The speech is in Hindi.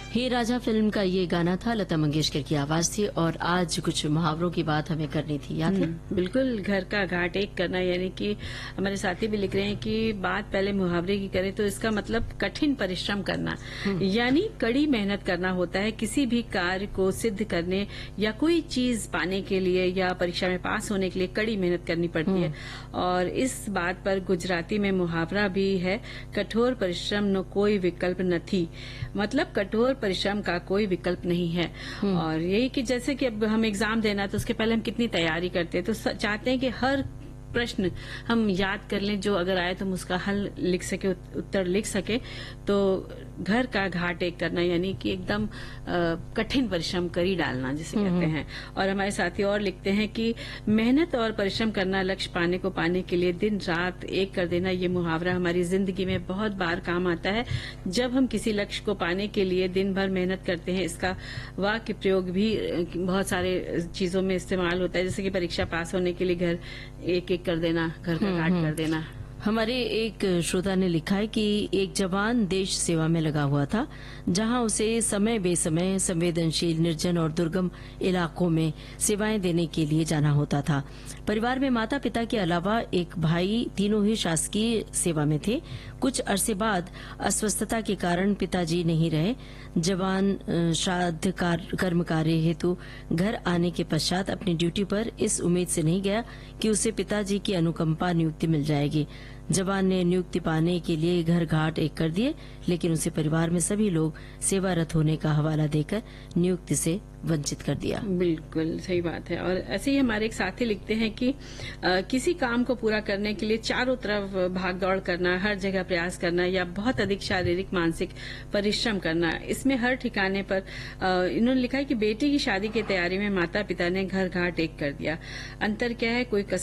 हे राजा फिल्म का ये गाना था, लता मंगेशकर की आवाज थी। और आज कुछ मुहावरों की बात हमें करनी थी, याद है? बिल्कुल, घर का घाट एक करना, यानी कि हमारे साथी भी लिख रहे हैं कि बात पहले मुहावरे की करें तो इसका मतलब कठिन परिश्रम करना, यानी कड़ी मेहनत करना होता है किसी भी कार्य को सिद्ध करने या कोई चीज पाने के लिए या परीक्षा में पास होने के लिए कड़ी मेहनत करनी पड़ती है। और इस बात पर गुजराती में मुहावरा भी है, कठोर परिश्रम न कोई विकल्प न थी, मतलब कठोर परिश्रम का कोई विकल्प नहीं है। और यही कि जैसे कि अब हम एग्जाम देना तो उसके पहले हम कितनी तैयारी करते हैं, तो चाहते हैं कि हर प्रश्न हम याद कर लें, जो अगर आए तो हम उसका हल लिख सके, उत्तर लिख सके। तो घर का घाट एक करना यानी कि एकदम कठिन परिश्रम करी डालना जिसे कहते हैं। और हमारे साथी और लिखते हैं कि मेहनत और परिश्रम करना, लक्ष्य पाने के लिए दिन रात एक कर देना। ये मुहावरा हमारी जिंदगी में बहुत बार काम आता है। जब हम किसी लक्ष्य को पाने के लिए दिन भर मेहनत करते हैं, इसका वाक्य प्रयोग भी बहुत सारे चीजों में इस्तेमाल होता है, जैसे कि परीक्षा पास होने के लिए घर एक कर देना, घर का घाट कर देना। हमारे एक श्रोता ने लिखा है कि एक जवान देश सेवा में लगा हुआ था, जहां उसे समय बेसमय संवेदनशील, निर्जन और दुर्गम इलाकों में सेवाएं देने के लिए जाना होता था। परिवार में माता पिता के अलावा एक भाई, तीनों ही शासकीय सेवा में थे। कुछ अरसे बाद अस्वस्थता के कारण पिताजी नहीं रहे। जवान श्राद्ध कर्म कार्य हेतु घर आने के पश्चात अपनी ड्यूटी पर इस उम्मीद से नहीं गया कि उसे पिताजी की अनुकंपा नियुक्ति मिल जाएगी। जवान ने नियुक्ति पाने के लिए घर घाट एक कर दिए, लेकिन उसे परिवार में सभी लोग सेवारत होने का हवाला देकर नियुक्ति से वंचित कर दिया। बिल्कुल सही बात है। और ऐसे ही हमारे एक साथी लिखते हैं कि किसी काम को पूरा करने के लिए चारों तरफ भाग दौड़ करना, हर जगह प्रयास करना या बहुत अधिक शारीरिक मानसिक परिश्रम करना, इसमें हर ठिकाने पर इन्होंने लिखा है कि बेटी की शादी की तैयारी में माता पिता ने घर घाट एक कर दिया। अंतर क्या है? कोई